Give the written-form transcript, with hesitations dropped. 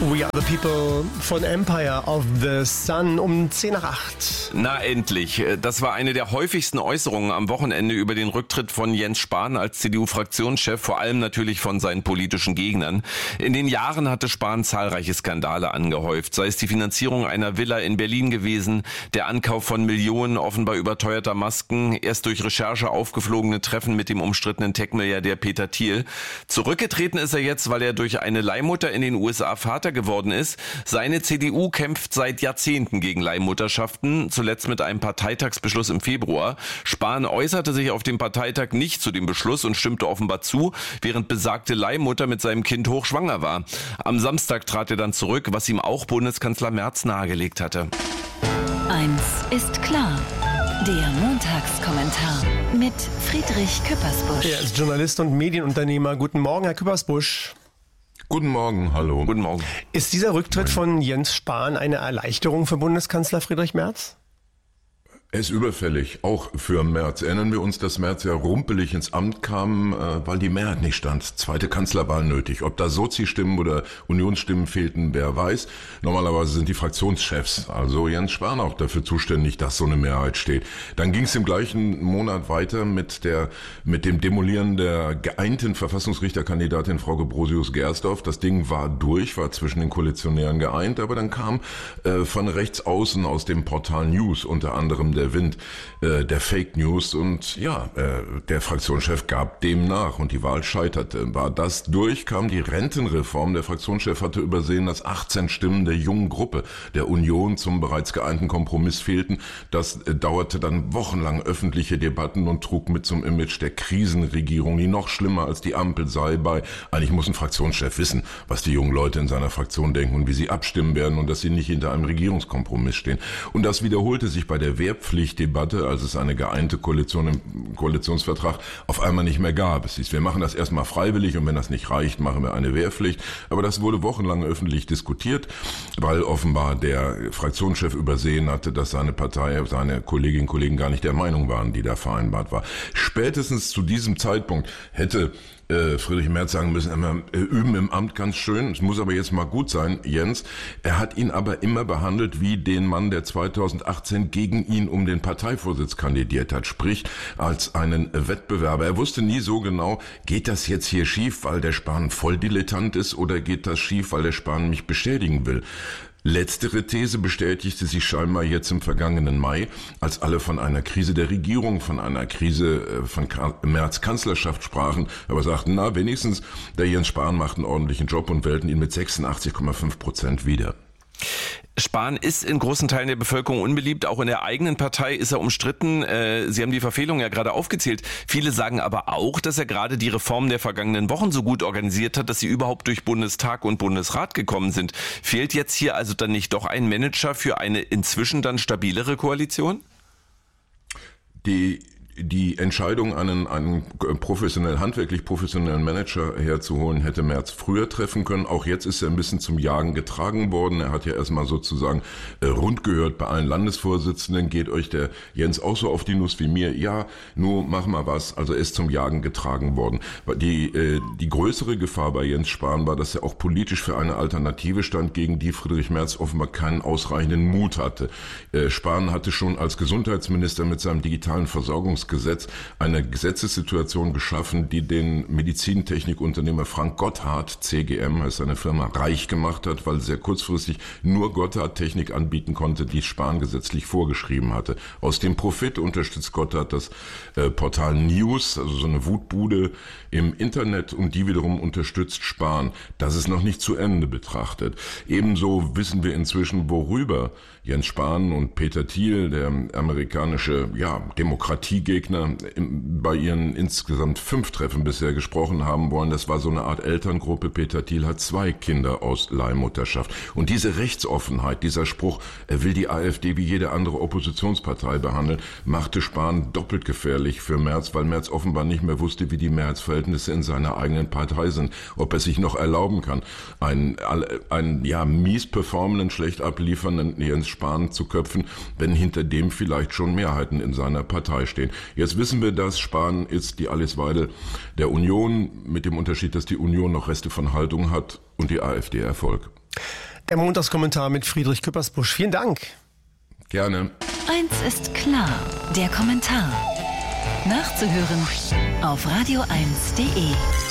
We Are the People von Empire of the Sun um 7:50. Na endlich. Das war eine der häufigsten Äußerungen am Wochenende über den Rücktritt von Jens Spahn als CDU-Fraktionschef, vor allem natürlich von seinen politischen Gegnern. In den Jahren hatte Spahn zahlreiche Skandale angehäuft, sei es die Finanzierung einer Villa in Berlin gewesen, der Ankauf von Millionen offenbar überteuerter Masken, erst durch Recherche aufgeflogene Treffen mit dem umstrittenen Tech-Milliardär Peter Thiel. Zurückgetreten ist er jetzt, weil er durch eine Leihmutter in den USA Vater geworden ist. Seine CDU kämpft seit Jahrzehnten gegen Leihmutterschaften, zuletzt mit einem Parteitagsbeschluss im Februar. Spahn äußerte sich auf dem Parteitag nicht zu dem Beschluss und stimmte offenbar zu, während besagte Leihmutter mit seinem Kind hochschwanger war. Am Samstag trat er dann zurück, was ihm auch Bundeskanzler Merz nahegelegt hatte. Eins ist klar. Der Montagskommentar mit Friedrich Küppersbusch. Er ist Journalist und Medienunternehmer. Guten Morgen, Herr Küppersbusch. Guten Morgen, hallo. Guten Morgen. Ist dieser Rücktritt von Jens Spahn eine Erleichterung für Bundeskanzler Friedrich Merz? Er ist überfällig, auch für Merz. Erinnern wir uns, dass Merz ja rumpelig ins Amt kam, weil die Mehrheit nicht stand. Zweite Kanzlerwahl nötig. Ob da Sozi-Stimmen oder Unionsstimmen fehlten, wer weiß. Normalerweise sind die Fraktionschefs, also Jens Spahn, auch dafür zuständig, dass so eine Mehrheit steht. Dann ging es im gleichen Monat weiter mit dem Demolieren der geeinten Verfassungsrichterkandidatin Frau Gebrosius-Gersdorf. Das Ding war durch, war zwischen den Koalitionären geeint, aber dann kam von rechts außen aus dem Portal News unter anderem der Wind der Fake News und ja, der Fraktionschef gab dem nach und die Wahl scheiterte. War das durch, kam die Rentenreform. Der Fraktionschef hatte übersehen, dass 18 Stimmen der jungen Gruppe der Union zum bereits geeinten Kompromiss fehlten. Das dauerte dann wochenlang öffentliche Debatten und trug mit zum Image der Krisenregierung, die noch schlimmer als die Ampel sei. Eigentlich muss ein Fraktionschef wissen, was die jungen Leute in seiner Fraktion denken und wie sie abstimmen werden und dass sie nicht hinter einem Regierungskompromiss stehen. Und das wiederholte sich bei der Wehrpflichtdebatte, als es eine geeinte Koalition im Koalitionsvertrag auf einmal nicht mehr gab. Es hieß, wir machen das erstmal freiwillig und wenn das nicht reicht, machen wir eine Wehrpflicht. Aber das wurde wochenlang öffentlich diskutiert, weil offenbar der Fraktionschef übersehen hatte, dass seine Partei, seine Kolleginnen und Kollegen gar nicht der Meinung waren, die da vereinbart war. Spätestens zu diesem Zeitpunkt hätte Friedrich Merz sagen müssen, üben im Amt ganz schön, es muss aber jetzt mal gut sein, Jens. Er hat ihn aber immer behandelt wie den Mann, der 2018 gegen ihn um den Parteivorsitz kandidiert hat, sprich als einen Wettbewerber. Er wusste nie so genau, geht das jetzt hier schief, weil der Spahn Volldilettant ist oder geht das schief, weil der Spahn mich beschädigen will. Letztere These bestätigte sich scheinbar jetzt im vergangenen Mai, als alle von einer Krise der Regierung, von einer Krise von Merz Kanzlerschaft sprachen, aber sagten, na wenigstens der Jens Spahn macht einen ordentlichen Job und wählten ihn mit 86,5% wieder. Spahn ist in großen Teilen der Bevölkerung unbeliebt, auch in der eigenen Partei ist er umstritten. Sie haben die Verfehlungen ja gerade aufgezählt. Viele sagen aber auch, dass er gerade die Reformen der vergangenen Wochen so gut organisiert hat, dass sie überhaupt durch Bundestag und Bundesrat gekommen sind. Fehlt jetzt hier also dann nicht doch ein Manager für eine inzwischen dann stabilere Koalition? Die Entscheidung, einen handwerklich professionellen Manager herzuholen, hätte Merz früher treffen können. Auch jetzt ist er ein bisschen zum Jagen getragen worden. Er hat ja erstmal sozusagen rund gehört bei allen Landesvorsitzenden. Geht euch der Jens auch so auf die Nuss wie mir? Ja, nur mach mal was. Also er ist zum Jagen getragen worden. Die größere Gefahr bei Jens Spahn war, dass er auch politisch für eine Alternative stand, gegen die Friedrich Merz offenbar keinen ausreichenden Mut hatte. Spahn hatte schon als Gesundheitsminister mit seinem digitalen Versorgungsgesetz eine Gesetzessituation geschaffen, die den Medizintechnikunternehmer Frank Gotthard, CGM heißt seine Firma, reich gemacht hat, weil sehr kurzfristig nur Gotthard Technik anbieten konnte, die Spahn gesetzlich vorgeschrieben hatte. Aus dem Profit unterstützt Gotthard das Portal News, also so eine Wutbude im Internet, und die wiederum unterstützt Spahn. Das ist noch nicht zu Ende betrachtet. Ebenso wissen wir inzwischen, worüber Jens Spahn und Peter Thiel, der amerikanische Demokratiegegner, bei ihren insgesamt 5 Treffen bisher gesprochen haben wollen. Das war so eine Art Elterngruppe. Peter Thiel hat 2 Kinder aus Leihmutterschaft. Und diese Rechtsoffenheit, dieser Spruch, er will die AfD wie jede andere Oppositionspartei behandeln, machte Spahn doppelt gefährlich für Merz, weil Merz offenbar nicht mehr wusste, wie die Mehrheitsverhältnisse in seiner eigenen Partei sind. Ob er sich noch erlauben kann, einen mies performenden, schlecht abliefernden Jens Spahn zu köpfen, wenn hinter dem vielleicht schon Mehrheiten in seiner Partei stehen. Jetzt wissen wir, dass Spahn ist die Alice Weidel der Union, mit dem Unterschied, dass die Union noch Reste von Haltung hat und die AfD Erfolg. Der Montagskommentar mit Friedrich Küppersbusch. Vielen Dank. Gerne. Eins ist klar, der Kommentar. Nachzuhören auf radio1.de.